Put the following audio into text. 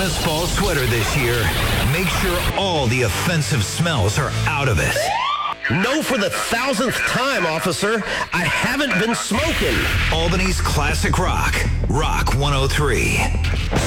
Santa's fall sweater this year, make sure all the offensive smells are out of it. No for the 1000th time, officer. I haven't been smoking. Albany's classic rock, Rock 103.